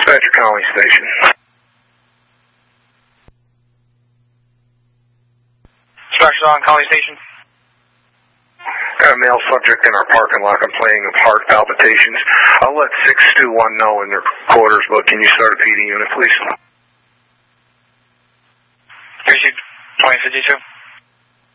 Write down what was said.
Dispatcher Colony Station. Dispatcher on Colony Station. Got a male subject in our parking lot complaining of heart palpitations. I'll let 621 know in their quarters, but can you start a PD unit, please? Received 2052.